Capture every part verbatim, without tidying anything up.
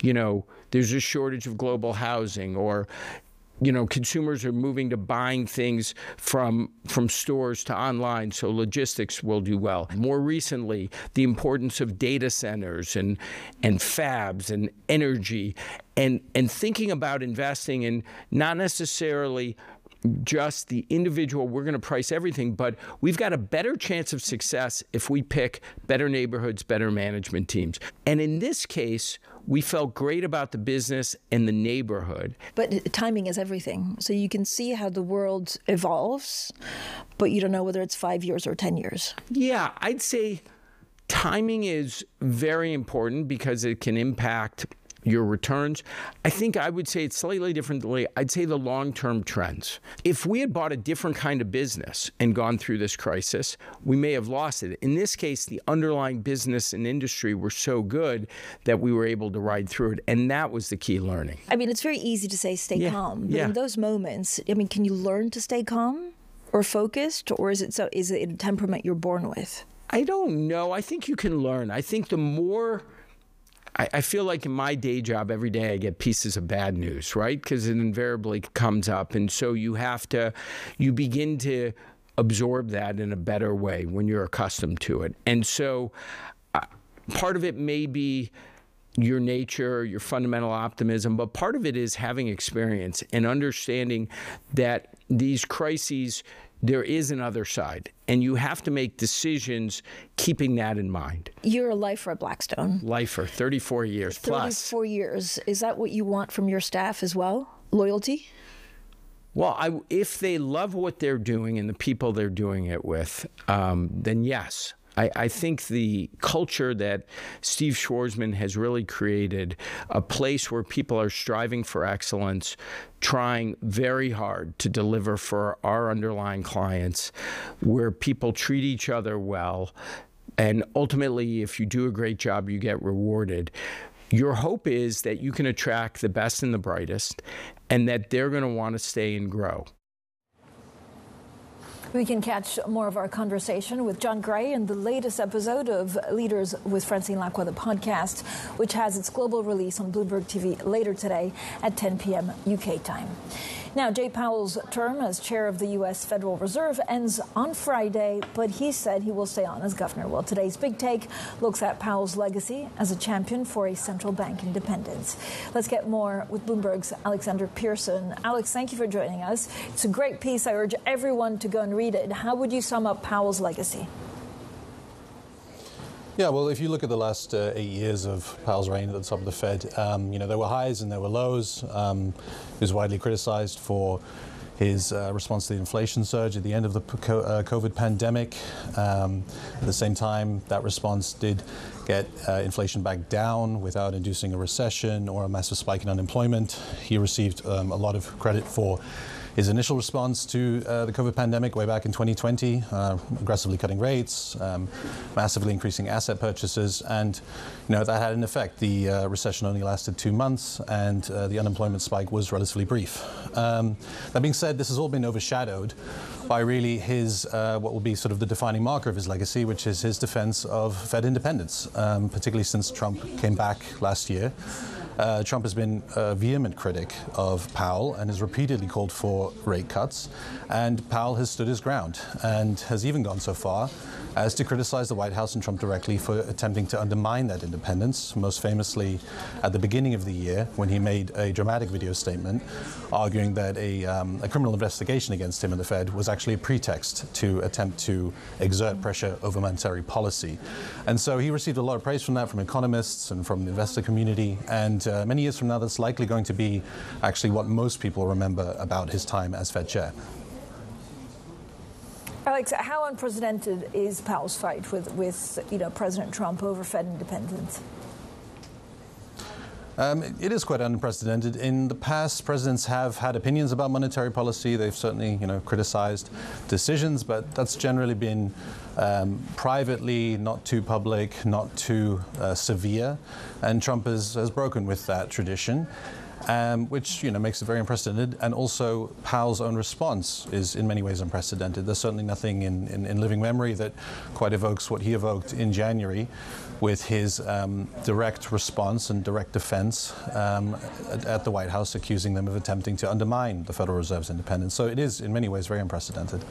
you know, there's a shortage of global housing, or you know, consumers are moving to buying things from from stores to online, so logistics will do well. More recently, the importance of data centers and and fabs and energy, and and thinking about investing in not necessarily just the individual, we're going to price everything, but we've got a better chance of success if we pick better neighborhoods, better management teams. And in this case, we felt great about the business and the neighborhood. But timing is everything. So you can see how the world evolves, but you don't know whether it's five years or ten years. Yeah, I'd say timing is very important because it can impact your returns. I think I would say it slightly differently. I'd say the long-term trends. If we had bought a different kind of business and gone through this crisis, we may have lost it. In this case, the underlying business and industry were so good that we were able to ride through it, and that was the key learning. I mean, it's very easy to say stay yeah. calm, but yeah. in those moments, I mean, can you learn to stay calm or focused, or is it so? Is it a temperament you're born with? I don't know. I think you can learn. I think the more I feel like in my day job, every day I get pieces of bad news, right? Because it invariably comes up. And so you have to, you begin to absorb that in a better way when you're accustomed to it. And so uh, part of it may be your nature, your fundamental optimism, but part of it is having experience and understanding that these crises, there is another side, and you have to make decisions keeping that in mind. You're a lifer at Blackstone. Lifer, thirty-four years plus. thirty-four years. Is that what you want from your staff as well? Loyalty? Well, I, if they love what they're doing and the people they're doing it with, um, then yes. I, I think the culture that Steve Schwarzman has really created, a place where people are striving for excellence, trying very hard to deliver for our underlying clients, where people treat each other well, and ultimately, if you do a great job, you get rewarded. Your hope is that you can attract the best and the brightest, and that they're going to want to stay and grow. We can catch more of our conversation with Jon Gray in the latest episode of Leaders with Francine Lacqua, the podcast, which has its global release on Bloomberg T V later today at ten p m U K time. Now, Jay Powell's term as chair of the U S Federal Reserve ends on Friday, but he said he will stay on as governor. Well, today's Big Take looks at Powell's legacy as a champion for a central bank independence. Let's get more with Bloomberg's Alexander Pearson. Alex, thank you for joining us. It's a great piece. I urge everyone to go and read it. How would you sum up Powell's legacy? Yeah, well, if you look at the last uh, eight years of Powell's reign at the top of the Fed, um, you know, there were highs and there were lows. Um, he was widely criticized for his uh, response to the inflation surge at the end of the COVID pandemic. Um, at the same time, that response did get uh, inflation back down without inducing a recession or a massive spike in unemployment. He received um, a lot of credit for his initial response to uh, the COVID pandemic way back in twenty twenty, uh, aggressively cutting rates, um, massively increasing asset purchases, and you know that had an effect. The uh, recession only lasted two months, and uh, the unemployment spike was relatively brief. Um, that being said, this has all been overshadowed by really his uh, what will be sort of the defining marker of his legacy, which is his defense of Fed independence, um, particularly since Trump came back last year. Uh, Trump has been a vehement critic of Powell and has repeatedly called for rate cuts. And Powell has stood his ground and has even gone so far as to criticize the White House and Trump directly for attempting to undermine that independence, most famously at the beginning of the year when he made a dramatic video statement arguing that a, um, a criminal investigation against him in the Fed was actually a pretext to attempt to exert pressure over monetary policy. And so he received a lot of praise from that from economists and from the investor community. And uh, many years from now, that's likely going to be actually what most people remember about his time as Fed chair. Alex, how unprecedented is Powell's fight with, with you know, President Trump over Fed independence? Um, it is quite unprecedented. In the past, presidents have had opinions about monetary policy. They've certainly, you know, criticized decisions, but that's generally been um, privately, not too public, not too uh, severe. And Trump has, has broken with that tradition. um, which you know makes it very unprecedented. And also, Powell's own response is in many ways unprecedented. There's certainly nothing in, in, in living memory that quite evokes what he evoked in January, with his um, direct response and direct defense um, at, at the White House, accusing them of attempting to undermine the Federal Reserve's independence. So it is, in many ways, very unprecedented.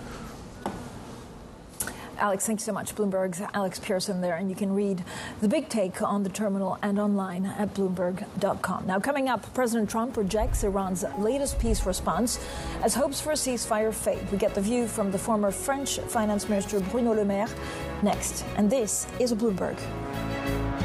Alex, thank you so much. Bloomberg's Alex Pearson there, and you can read the big take on the terminal and online at bloomberg dot com. Now, coming up, President Trump rejects Iran's latest peace response as hopes for a ceasefire fade. We get the view from the former French Finance Minister Bruno Le Maire next, and this is Bloomberg.